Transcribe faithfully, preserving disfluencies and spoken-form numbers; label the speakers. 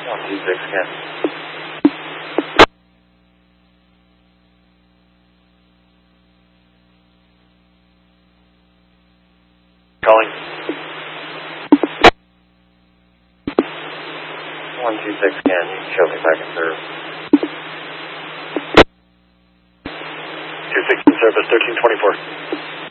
Speaker 1: one two six, scan. Calling. one two six, scan. You can show me back in serve. two six in service, thirteen twenty-four.